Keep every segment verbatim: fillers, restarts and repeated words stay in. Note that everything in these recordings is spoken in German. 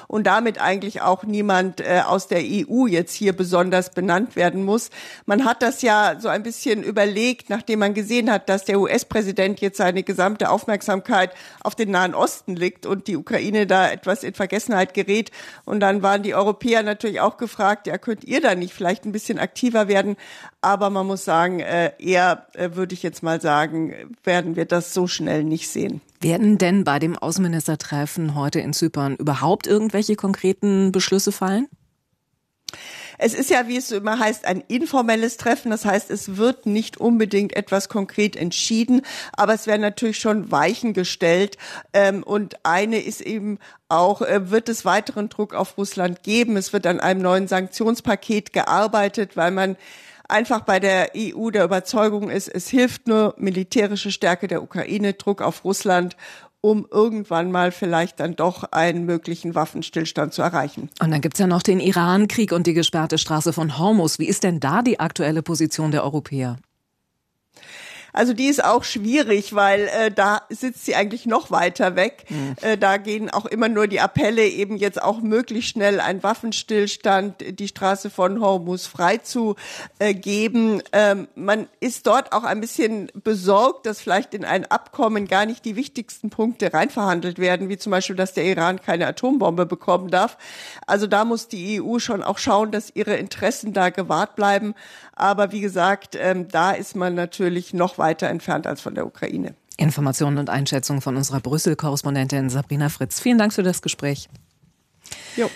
und damit eigentlich auch niemand äh, aus der E U jetzt hier besonders benannt werden muss. Man hat das ja so ein bisschen überlegt, nachdem man gesehen hat, dass der U S-Präsident jetzt seine gesamte Aufmerksamkeit auf den Nahen Osten legt und die Ukraine da etwas in Vergessenheit gerät. Und dann waren die Europäer natürlich auch gefragt, ja, könnt ihr da nicht vielleicht ein bisschen aktiver werden? Aber man muss sagen, äh, eher äh, würde ich jetzt mal sagen, werden wir das so schnell nicht sehen. Werden denn bei dem Außenministertreffen heute in Zypern überhaupt irgendwelche konkreten Beschlüsse fallen? Es ist ja, wie es so immer heißt, ein informelles Treffen. Das heißt, es wird nicht unbedingt etwas konkret entschieden, aber es werden natürlich schon Weichen gestellt. Und eine ist eben auch, wird es weiteren Druck auf Russland geben? Es wird an einem neuen Sanktionspaket gearbeitet, weil man einfach bei der E U der Überzeugung ist, es hilft nur militärische Stärke der Ukraine, Druck auf Russland, um irgendwann mal vielleicht dann doch einen möglichen Waffenstillstand zu erreichen. Und dann gibt's ja noch den Iran-Krieg und die gesperrte Straße von Hormuz. Wie ist denn da die aktuelle Position der Europäer? Also die ist auch schwierig, weil äh, da sitzt sie eigentlich noch weiter weg. Mhm. Äh, da gehen auch immer nur die Appelle, eben jetzt auch möglichst schnell einen Waffenstillstand, die Straße von Hormuz freizugeben. Ähm, man ist dort auch ein bisschen besorgt, dass vielleicht in ein Abkommen gar nicht die wichtigsten Punkte reinverhandelt werden, wie zum Beispiel, dass der Iran keine Atombombe bekommen darf. Also da muss die E U schon auch schauen, dass ihre Interessen da gewahrt bleiben. Aber wie gesagt, ähm, da ist man natürlich noch weiter entfernt als von der Ukraine. Informationen und Einschätzungen von unserer Brüssel-Korrespondentin Sabrina Fritz. Vielen Dank für das Gespräch. Jo.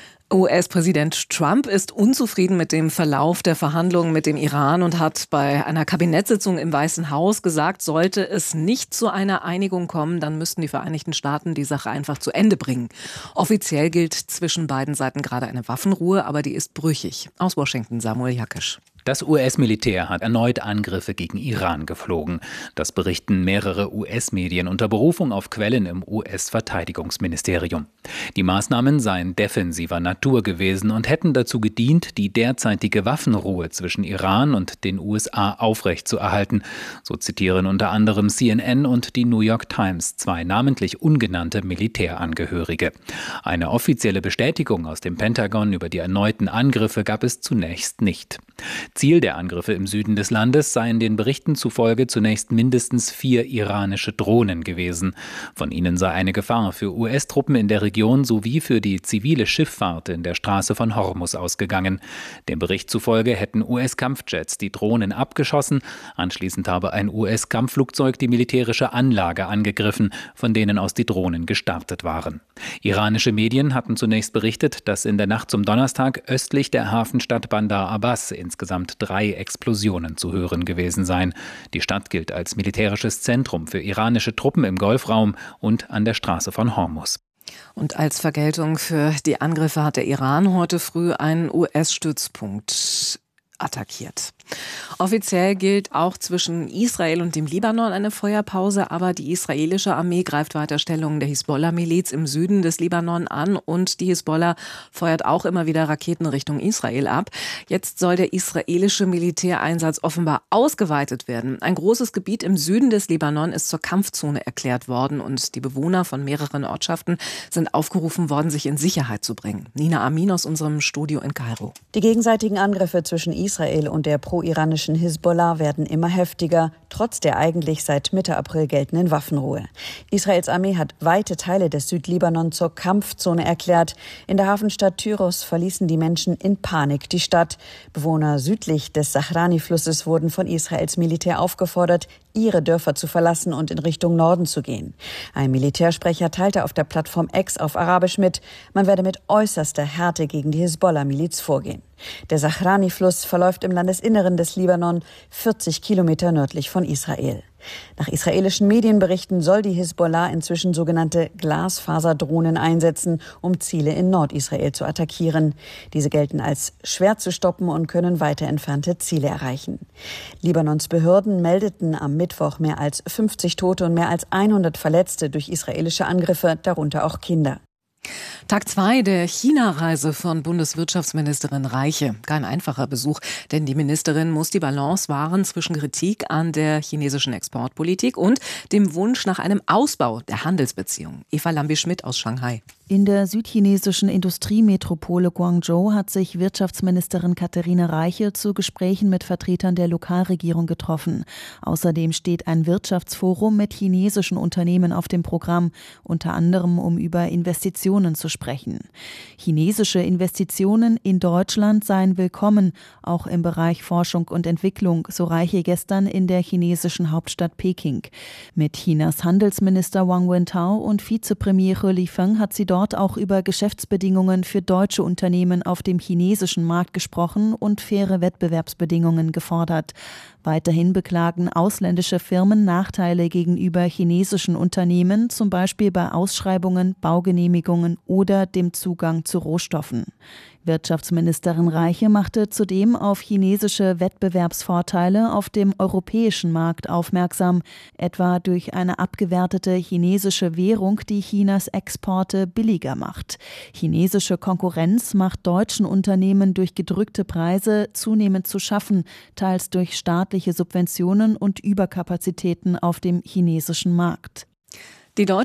U S-Präsident Trump ist unzufrieden mit dem Verlauf der Verhandlungen mit dem Iran und hat bei einer Kabinettssitzung im Weißen Haus gesagt, sollte es nicht zu einer Einigung kommen, dann müssten die Vereinigten Staaten die Sache einfach zu Ende bringen. Offiziell gilt zwischen beiden Seiten gerade eine Waffenruhe, aber die ist brüchig. Aus Washington Samuel Jakisch. Das U S-Militär hat erneut Angriffe gegen Iran geflogen. Das berichten mehrere U S-Medien unter Berufung auf Quellen im U S-Verteidigungsministerium. Die Maßnahmen seien defensiver Natur gewesen und hätten dazu gedient, die derzeitige Waffenruhe zwischen Iran und den U S A aufrechtzuerhalten. So zitieren unter anderem C N N und die New York Times zwei namentlich ungenannte Militärangehörige. Eine offizielle Bestätigung aus dem Pentagon über die erneuten Angriffe gab es zunächst nicht. Ziel der Angriffe im Süden des Landes seien den Berichten zufolge zunächst mindestens vier iranische Drohnen gewesen. Von ihnen sei eine Gefahr für U S-Truppen in der Region sowie für die zivile Schifffahrt in der Straße von Hormuz ausgegangen. Dem Bericht zufolge hätten U S-Kampfjets die Drohnen abgeschossen. Anschließend habe ein U S-Kampfflugzeug die militärische Anlage angegriffen, von denen aus die Drohnen gestartet waren. Iranische Medien hatten zunächst berichtet, dass in der Nacht zum Donnerstag östlich der Hafenstadt Bandar Abbas insgesamt drei Explosionen zu hören gewesen seien. Die Stadt gilt als militärisches Zentrum für iranische Truppen im Golfraum und an der Straße von Hormuz. Und als Vergeltung für die Angriffe hat der Iran heute früh einen U S-Stützpunkt attackiert. Offiziell gilt auch zwischen Israel und dem Libanon eine Feuerpause, aber die israelische Armee greift weiter Stellungen der Hisbollah-Miliz im Süden des Libanon an und die Hisbollah feuert auch immer wieder Raketen Richtung Israel ab. Jetzt soll der israelische Militäreinsatz offenbar ausgeweitet werden. Ein großes Gebiet im Süden des Libanon ist zur Kampfzone erklärt worden und die Bewohner von mehreren Ortschaften sind aufgerufen worden, sich in Sicherheit zu bringen. Nina Amin aus unserem Studio in Kairo. Die gegenseitigen Angriffe zwischen Israel und der pro-iranischen Hisbollah werden immer heftiger, trotz der eigentlich seit Mitte April geltenden Waffenruhe. Israels Armee hat weite Teile des Südlibanon zur Kampfzone erklärt. In der Hafenstadt Tyros verließen die Menschen in Panik die Stadt. Bewohner südlich des Sahrani-Flusses wurden von Israels Militär aufgefordert, ihre Dörfer zu verlassen und in Richtung Norden zu gehen. Ein Militärsprecher teilte auf der Plattform X auf Arabisch mit, man werde mit äußerster Härte gegen die Hisbollah-Miliz vorgehen. Der Sahrani-Fluss verläuft im Landesinneren des Libanon, vierzig Kilometer nördlich von Israel. Nach israelischen Medienberichten soll die Hisbollah inzwischen sogenannte Glasfaserdrohnen einsetzen, um Ziele in Nordisrael zu attackieren. Diese gelten als schwer zu stoppen und können weiter entfernte Ziele erreichen. Libanons Behörden meldeten am Mittwoch mehr als fünfzig Tote und mehr als hundert Verletzte durch israelische Angriffe, darunter auch Kinder. Tag zwei der China-Reise von Bundeswirtschaftsministerin Reiche. Kein einfacher Besuch, denn die Ministerin muss die Balance wahren zwischen Kritik an der chinesischen Exportpolitik und dem Wunsch nach einem Ausbau der Handelsbeziehungen. Eva Lambi-Schmidt aus Shanghai. In der südchinesischen Industriemetropole Guangzhou hat sich Wirtschaftsministerin Katharina Reiche zu Gesprächen mit Vertretern der Lokalregierung getroffen. Außerdem steht ein Wirtschaftsforum mit chinesischen Unternehmen auf dem Programm, unter anderem um über Investitionen zu sprechen. Chinesische Investitionen in Deutschland seien willkommen, auch im Bereich Forschung und Entwicklung, so Reiche gestern in der chinesischen Hauptstadt Peking. Mit Chinas Handelsminister Wang Wentao und Vizepremier He Lifeng hat sie dort auch über Geschäftsbedingungen für deutsche Unternehmen auf dem chinesischen Markt gesprochen und faire Wettbewerbsbedingungen gefordert. Weiterhin beklagen ausländische Firmen Nachteile gegenüber chinesischen Unternehmen, zum Beispiel bei Ausschreibungen, Baugenehmigungen oder dem Zugang zu Rohstoffen. Wirtschaftsministerin Reiche machte zudem auf chinesische Wettbewerbsvorteile auf dem europäischen Markt aufmerksam, etwa durch eine abgewertete chinesische Währung, die Chinas Exporte billiger macht. Chinesische Konkurrenz macht deutschen Unternehmen durch gedrückte Preise zunehmend zu schaffen, teils durch staatliche Subventionen und Überkapazitäten auf dem chinesischen Markt. Die